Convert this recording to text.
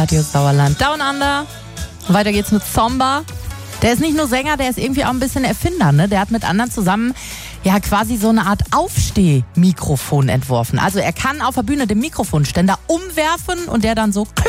Radio Sauerland. Down Under. Weiter geht's mit Zomba. Der ist nicht nur Sänger, der ist irgendwie auch ein bisschen Erfinder, ne? Der hat mit anderen zusammen ja quasi so eine Art Aufstehmikrofon entworfen. Also er kann auf der Bühne den Mikrofonständer umwerfen und der dann so